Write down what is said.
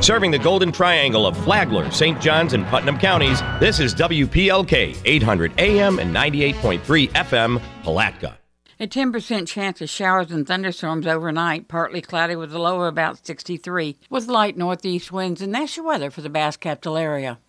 Serving the Golden Triangle of Flagler, St. Johns, and Putnam counties, this is WPLK 800 AM and 98.3 FM, Palatka. A 10% chance of showers and thunderstorms overnight, partly cloudy with a low of about 63, with light northeast winds, and that's your weather for the Bass Capital area.